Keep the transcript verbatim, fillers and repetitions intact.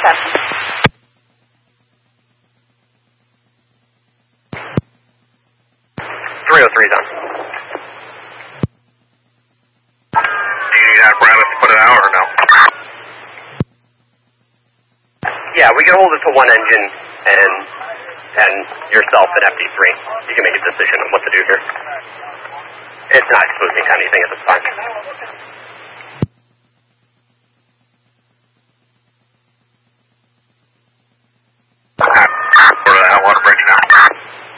Okay. three oh three's on. Do you need apparatus to put it out or no? Yeah, we can hold it to one engine and and yourself at M D three. You can make a decision on what to do here. It's not exposing to anything at this time.